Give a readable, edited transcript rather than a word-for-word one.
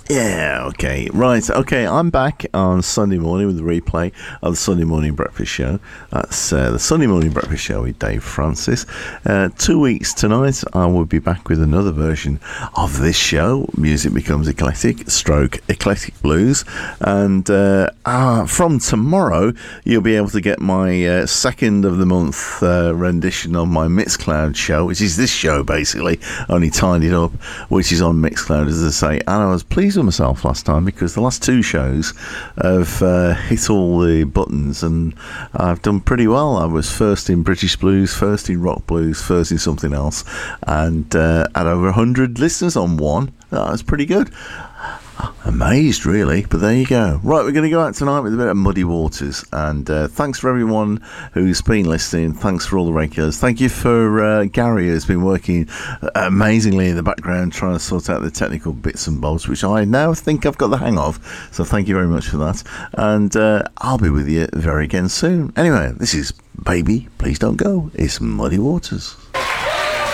Yeah, okay. Right, okay, I'm back on Sunday morning with the replay of the Sunday Morning Breakfast Show. That's the Sunday Morning Breakfast Show with Dave Francis. 2 weeks tonight, I will be back with another version of this show. Music becomes eclectic, stroke eclectic blues. And from tomorrow, you'll be able to get my second of the month rendition of my Mixcloud show, which is this show basically, only tidied up, which is on Mixcloud, as I say. And I was pleased with myself last time because the last two shows have hit all the buttons and I've done pretty well. I was first in British blues, first in rock blues, first in something else, and had over 100 listeners on one. That was pretty good. Amazed, really, but there you go. Right, we're going to go out tonight with a bit of Muddy Waters, and thanks for everyone who's been listening. Thanks for all the regulars. Thank you for Gary, who's been working amazingly in the background trying to sort out the technical bits and bobs, which I now think I've got the hang of, so thank you very much for that, and I'll be with you very again soon. Anyway, this is Baby Please Don't Go. It's Muddy Waters.